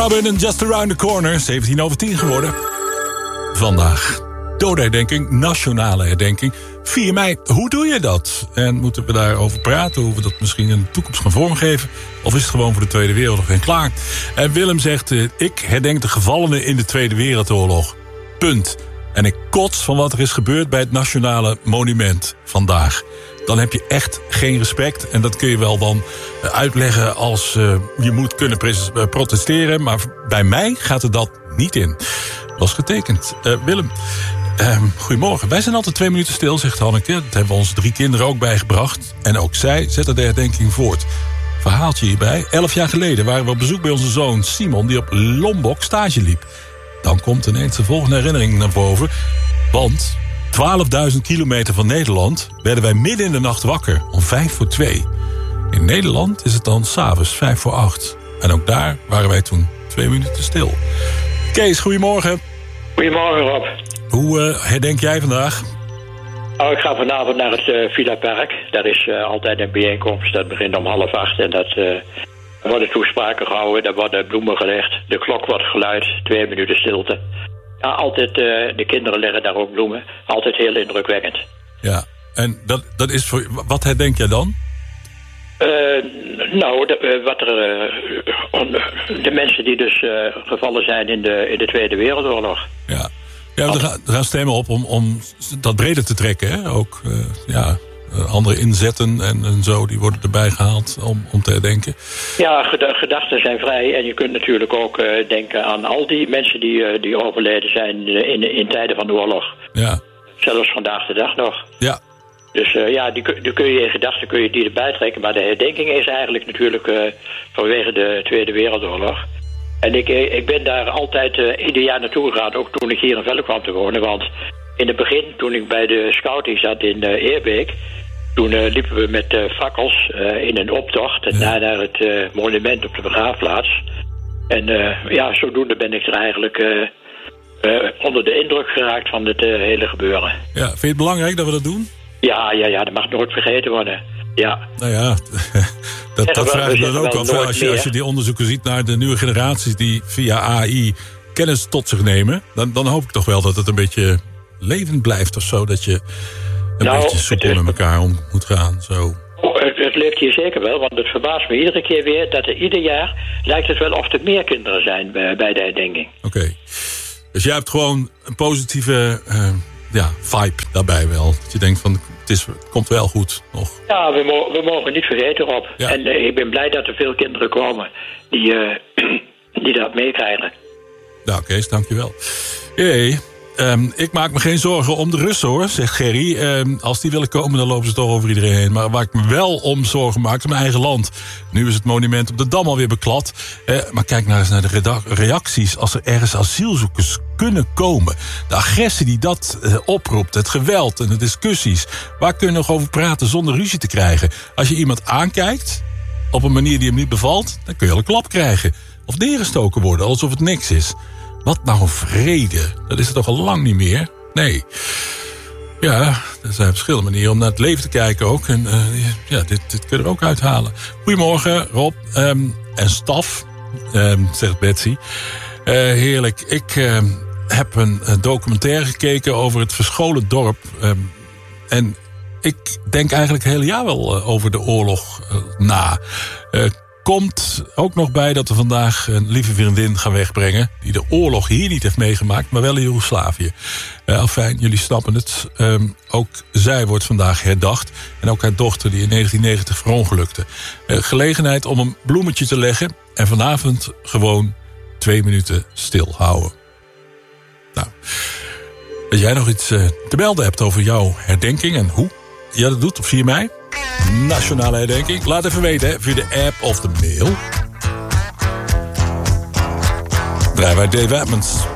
Robin en Just Around the Corner, 17:10 geworden. Vandaag dodenherdenking, nationale herdenking. 4 mei, hoe doe je dat? En moeten we daarover praten, hoe we dat misschien in de toekomst gaan vormgeven? Of is het gewoon voor de Tweede Wereldoorlog en klaar? En Willem zegt, ik herdenk de gevallenen in de Tweede Wereldoorlog. Punt. En ik kots van wat er is gebeurd bij het Nationale Monument vandaag. Dan heb je echt geen respect. En dat kun je wel dan uitleggen als je moet kunnen protesteren. Maar bij mij gaat er dat niet in. Dat was getekend. Willem, goedemorgen. Wij zijn altijd 2 minuten stil, zegt Hanneke. Dat hebben we onze 3 kinderen ook bijgebracht. En ook zij zetten de herdenking voort. Verhaaltje hierbij. 11 jaar geleden waren we op bezoek bij onze zoon Simon, die op Lombok stage liep. Dan komt ineens de volgende herinnering naar boven. Want 12.000 kilometer van Nederland werden wij midden in de nacht wakker om 5:45. In Nederland is het dan 's avonds 5:08. En ook daar waren wij toen 2 minuten stil. Kees, goedemorgen. Goedemorgen, Rob. Hoe herdenk jij vandaag? Ik ga vanavond naar het Villa Park. Dat is altijd een bijeenkomst. Dat begint om 7:30 en dat worden toespraken gehouden. Daar worden bloemen gelegd. De klok wordt geluid. 2 minuten stilte. Ja, altijd, de kinderen leggen daar ook bloemen. Altijd heel indrukwekkend. Ja, en dat is voor... Wat herdenk jij dan? De mensen die dus gevallen zijn in de Tweede Wereldoorlog. Ja, we gaan stemmen op om dat breder te trekken. Hè? Ook andere inzetten en zo, die worden erbij gehaald om te herdenken. Ja, gedachten zijn vrij. En je kunt natuurlijk ook denken aan al die mensen die overleden zijn in tijden van de oorlog. Ja. Zelfs vandaag de dag nog. Ja. Dus die kun je in gedachten die erbij trekken. Maar de herdenking is eigenlijk natuurlijk vanwege de Tweede Wereldoorlog. En ik ben daar altijd ieder jaar naartoe gegaan, ook toen ik hier in Velle kwam te wonen. Want in het begin, toen ik bij de scouting zat in Eerbeek, toen liepen we met fakkels in een optocht naar het monument op de begraafplaats. En zodoende ben ik er eigenlijk onder de indruk geraakt van het hele gebeuren. Ja, vind je het belangrijk dat we dat doen? Ja, dat mag nooit vergeten worden. Ja. Nou ja, dat vraag ik dan ook af. Als je die onderzoeken ziet naar de nieuwe generaties die via AI kennis tot zich nemen, dan hoop ik toch wel dat het een beetje levend blijft of zo. Dat je een beetje soepel met elkaar om moet gaan. Zo. Het leeft hier zeker wel, want het verbaast me iedere keer weer dat er ieder jaar lijkt het wel of er meer kinderen zijn bij de herdenking. Oké. Dus jij hebt gewoon een positieve vibe daarbij wel. Dat je denkt van het komt wel goed nog. Ja, we mogen niet vergeten, Rob. Ja. En ik ben blij dat er veel kinderen komen die dat meekrijgen. Nou, Kees, dankjewel. Ik maak me geen zorgen om de Russen, hoor, zegt Gerry. Als die willen komen, dan lopen ze toch over iedereen heen. Maar waar ik me wel om zorgen maak, is mijn eigen land. Nu is het monument op de Dam alweer beklad. Maar kijk nou eens naar de reacties als er ergens asielzoekers kunnen komen. De agressie die dat oproept, het geweld en de discussies. Waar kun je nog over praten zonder ruzie te krijgen? Als je iemand aankijkt, op een manier die hem niet bevalt, dan kun je al een klap krijgen. Of neergestoken worden, alsof het niks is. Wat nou een vrede. Dat is er toch al lang niet meer? Nee. Ja, er zijn verschillende manieren om naar het leven te kijken ook. En dit kunnen we ook uithalen. Goedemorgen, Rob. En staf, zegt Betsy. Heerlijk. Ik heb een documentaire gekeken over het verscholen dorp. En ik denk eigenlijk het hele jaar wel over de oorlog na. Komt ook nog bij dat we vandaag een lieve vriendin gaan wegbrengen die de oorlog hier niet heeft meegemaakt, maar wel in Joegoslavië. Afijn, jullie snappen het. Ook zij wordt vandaag herdacht. En ook haar dochter die in 1990 verongelukte. Gelegenheid om een bloemetje te leggen en vanavond gewoon 2 minuten stilhouden. Nou, als jij nog iets te melden hebt over jouw herdenking en hoe je dat doet op 4 mei... Nationale herdenking. Laat even weten, hè, via de app of de mail. Draaien wij Dave Edmonds.